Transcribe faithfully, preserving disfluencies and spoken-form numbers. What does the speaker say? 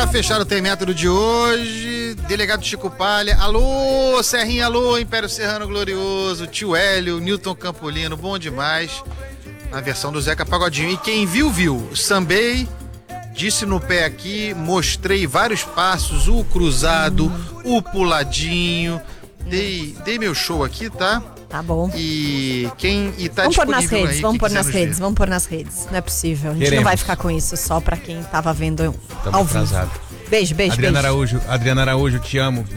fechar o Tem Método de hoje, delegado Chico Palha, alô, Serrinha, alô, Império Serrano Glorioso, tio Hélio, Newton Campolino, bom demais, na versão do Zeca Pagodinho. E quem viu, viu, sambei, disse no pé aqui, mostrei vários passos, o cruzado, hum. o puladinho, dei, dei meu show aqui, tá? Tá bom. E quem e tá vamos pôr nas redes, aí, vamos pôr nas redes, ver. vamos pôr nas redes. Não é possível. A gente Queremos. não vai ficar com isso só pra quem tava vendo Tamo ao vivo. atrasado. Beijo, beijo, Adriana beijo. Araújo, Adriana Araújo, te amo. Beijo.